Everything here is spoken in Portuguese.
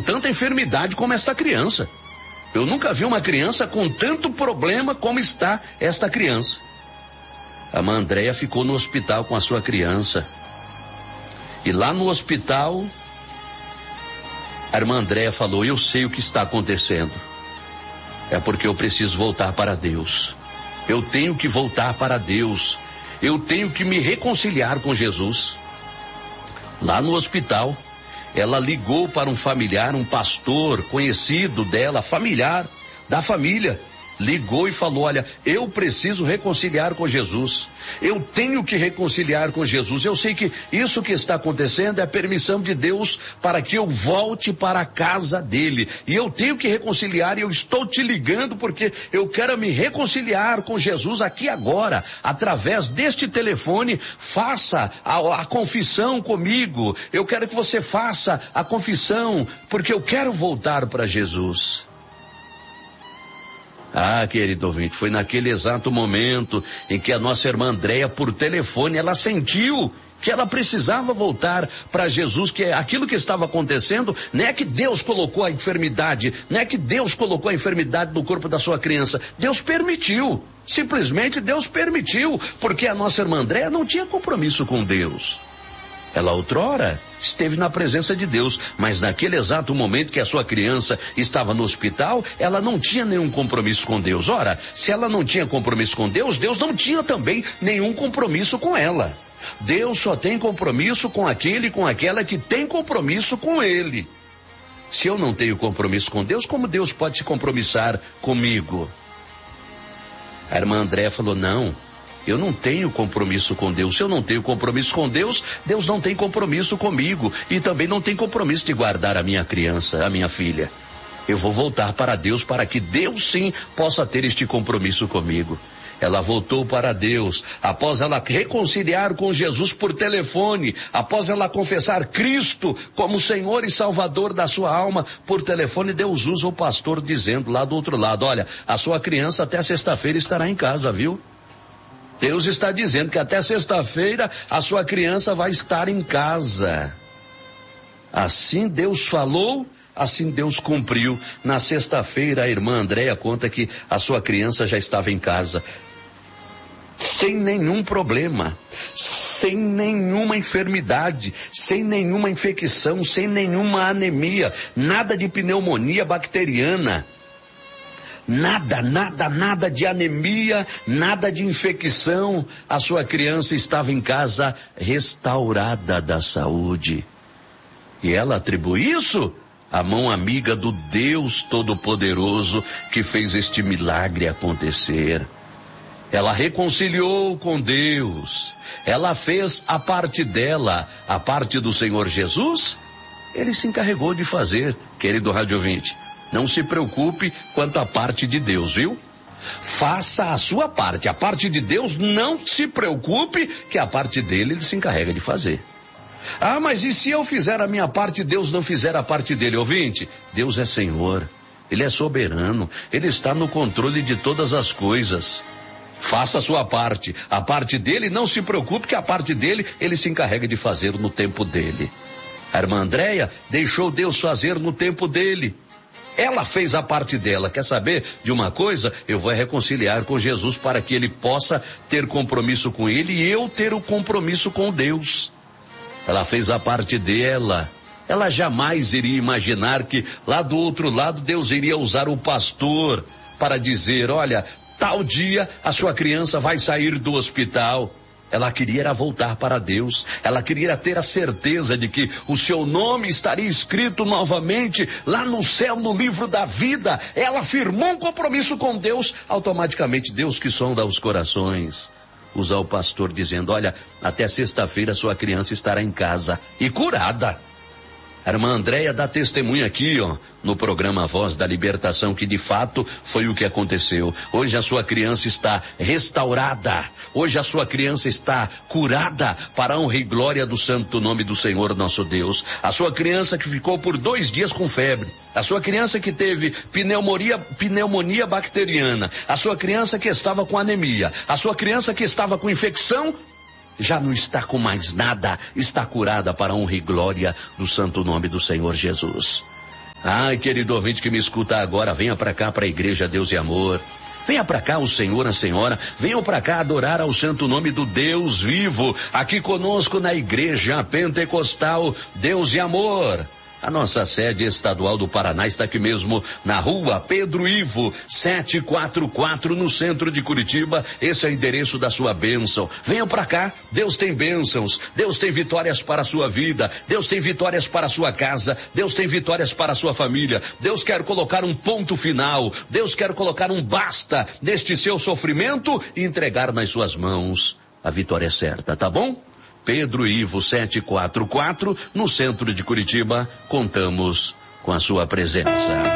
tanta enfermidade como esta criança. Eu nunca vi uma criança com tanto problema como está esta criança. A irmã Andréia ficou no hospital com a sua criança. E lá no hospital, a irmã Andréia falou: eu sei o que está acontecendo. É porque eu preciso voltar para Deus. Eu tenho que voltar para Deus. Eu tenho que me reconciliar com Jesus. Lá no hospital, ela ligou para um familiar, um pastor conhecido dela, familiar da família. Ligou e falou: olha, eu preciso reconciliar com Jesus. Eu tenho que reconciliar com Jesus. Eu sei que isso que está acontecendo é a permissão de Deus para que eu volte para a casa dele. E eu tenho que reconciliar, e eu estou te ligando porque eu quero me reconciliar com Jesus aqui agora. Através deste telefone, faça a confissão comigo. Eu quero que você faça a confissão, porque eu quero voltar para Jesus. Ah, querido ouvinte, foi naquele exato momento em que a nossa irmã Andréia, por telefone, ela sentiu que ela precisava voltar para Jesus, que aquilo que estava acontecendo, não é que Deus colocou a enfermidade, não é que Deus colocou a enfermidade no corpo da sua criança, Deus permitiu, simplesmente Deus permitiu, porque a nossa irmã Andréia não tinha compromisso com Deus. Ela outrora esteve na presença de Deus, mas naquele exato momento que a sua criança estava no hospital, ela não tinha nenhum compromisso com Deus. Ora, se ela não tinha compromisso com Deus, Deus não tinha também nenhum compromisso com ela. Deus só tem compromisso com aquele e com aquela que tem compromisso com Ele. Se eu não tenho compromisso com Deus, como Deus pode se compromissar comigo? A irmã Andréia falou: não, eu não tenho compromisso com Deus. Se eu não tenho compromisso com Deus, Deus não tem compromisso comigo. E também não tem compromisso de guardar a minha criança, a minha filha. Eu vou voltar para Deus para que Deus sim possa ter este compromisso comigo. Ela voltou para Deus, após ela reconciliar com Jesus por telefone, após ela confessar Cristo como Senhor e Salvador da sua alma por telefone. Deus usa o pastor dizendo lá do outro lado: olha, a sua criança até sexta-feira estará em casa, viu? Deus está dizendo que até sexta-feira a sua criança vai estar em casa. Assim Deus falou, assim Deus cumpriu. Na sexta-feira a irmã Andréia conta que a sua criança já estava em casa, sem nenhum problema, sem nenhuma enfermidade, sem nenhuma infecção, sem nenhuma anemia, nada de pneumonia bacteriana. Nada de anemia, nada de infecção. A sua criança estava em casa restaurada da saúde. E ela atribui isso à mão amiga do Deus Todo-Poderoso que fez este milagre acontecer. Ela reconciliou com Deus. Ela fez a parte dela. A parte do Senhor Jesus, Ele se encarregou de fazer, querido rádio ouvinte. Não se preocupe quanto à parte de Deus, viu? Faça a sua parte. A parte de Deus, não se preocupe, que a parte dele Ele se encarrega de fazer. Ah, mas e se eu fizer a minha parte e Deus não fizer a parte dele? Ouvinte, Deus é Senhor, Ele é soberano, Ele está no controle de todas as coisas. Faça a sua parte. A parte dele, não se preocupe, que a parte dele Ele se encarrega de fazer no tempo dele. A irmã Andréia deixou Deus fazer no tempo dele. Ela fez a parte dela. Quer saber de uma coisa? Eu vou reconciliar com Jesus para que Ele possa ter compromisso com Ele e eu ter o compromisso com Deus. Ela fez a parte dela. Ela jamais iria imaginar que lá do outro lado Deus iria usar o pastor para dizer: olha, tal dia a sua criança vai sair do hospital. Ela queria voltar para Deus. Ela queria ter a certeza de que o seu nome estaria escrito novamente lá no céu, no livro da vida. Ela firmou um compromisso com Deus. Automaticamente Deus, que sonda os corações, usa o pastor dizendo: olha, até sexta-feira sua criança estará em casa e curada. A irmã Andréia dá testemunho aqui, no programa Voz da Libertação, que de fato foi o que aconteceu. Hoje a sua criança está restaurada. Hoje a sua criança está curada para a honra e glória do santo nome do Senhor nosso Deus. A sua criança que ficou por 2 dias com febre. A sua criança que teve pneumonia bacteriana. A sua criança que estava com anemia. A sua criança que estava com infecção, já não está com mais nada, está curada para a honra e glória do santo nome do Senhor Jesus. Ai, querido ouvinte que me escuta agora, venha para cá, para a Igreja Deus e Amor. Venha para cá o Senhor, a Senhora, venham para cá adorar ao santo nome do Deus vivo, aqui conosco na Igreja Pentecostal Deus e Amor. A nossa sede estadual do Paraná está aqui mesmo na rua Pedro Ivo, 744, no centro de Curitiba. Esse é o endereço da sua bênção. Venham para cá, Deus tem bênçãos, Deus tem vitórias para a sua vida, Deus tem vitórias para a sua casa, Deus tem vitórias para a sua família. Deus quer colocar um ponto final, Deus quer colocar um basta neste seu sofrimento e entregar nas suas mãos a vitória certa, tá bom? Pedro Ivo 744, no centro de Curitiba, contamos com a sua presença.